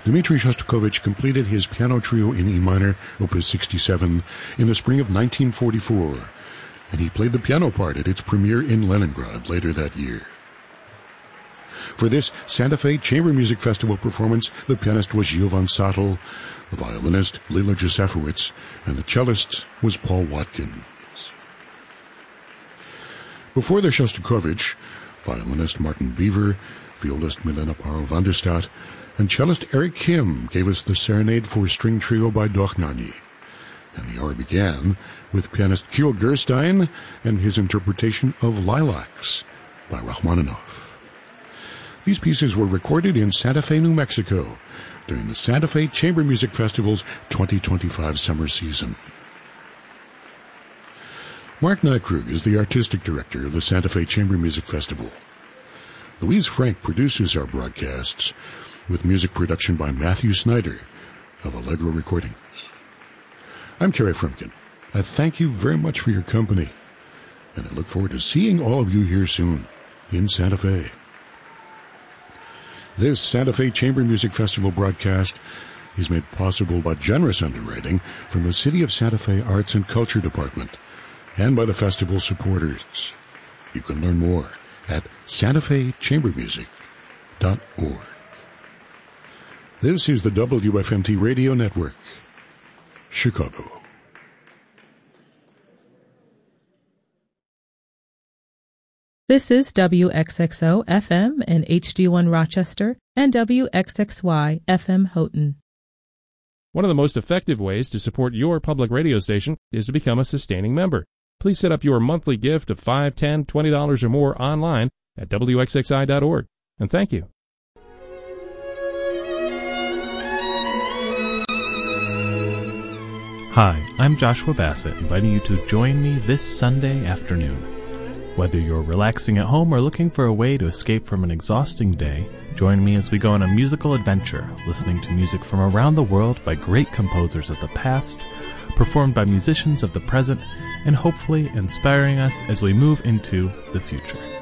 Dmitri Shostakovich completed his piano trio in E minor, Opus 67, in the spring of 1944, and he played the piano part at its premiere in Leningrad later that year. For this Santa Fe Chamber Music Festival performance, the pianist was Jovan Sattel, the violinist Lila Josefowicz, and the cellist was Paul Watkins. Before the Shostakovich, violinist Martin Beaver, violist Milena Paro-van der Stadt, and cellist Eric Kim gave us the Serenade for String Trio by Dochnani. And the hour began with pianist Kirill Gerstein and his interpretation of Lilacs by Rachmaninoff. These pieces were recorded in Santa Fe, New Mexico during the Santa Fe Chamber Music Festival's 2025 summer season. Mark Nykrug is the artistic director of the Santa Fe Chamber Music Festival. Louise Frank produces our broadcasts, with music production by Matthew Snyder of Allegro Recordings. I'm Terry Frumkin. I thank you very much for your company, and I look forward to seeing all of you here soon in Santa Fe. This Santa Fe Chamber Music Festival broadcast is made possible by generous underwriting from the City of Santa Fe Arts and Culture Department and by the festival supporters. You can learn more at santafechambermusic.org. This is the WFMT Radio Network, Chicago. This is WXXO FM in HD1 Rochester and WXXY FM Houghton. One of the most effective ways to support your public radio station is to become a sustaining member. Please set up your monthly gift of $5, $10, $20 or more online at WXXI.org. And thank you. Hi, I'm Joshua Bassett, inviting you to join me this Sunday afternoon. Whether you're relaxing at home or looking for a way to escape from an exhausting day, join me as we go on a musical adventure, listening to music from around the world by great composers of the past, performed by musicians of the present, and hopefully inspiring us as we move into the future.